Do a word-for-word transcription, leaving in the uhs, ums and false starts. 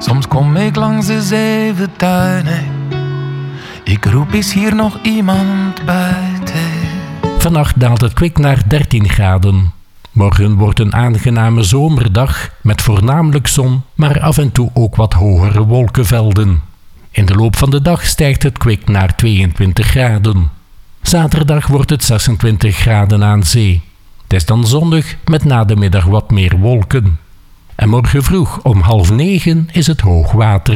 Soms kom ik langs de zeventuin. Ik roep, is hier nog iemand buiten? Vannacht daalt het kwik naar dertien graden. Morgen wordt een aangename zomerdag met voornamelijk zon, maar af en toe ook wat hogere wolkenvelden. In de loop van de dag stijgt het kwik naar tweeëntwintig graden. Zaterdag wordt het zesentwintig graden aan zee. Het is dan zonnig met na de middag wat meer wolken. En morgen vroeg om half negen is het hoogwater.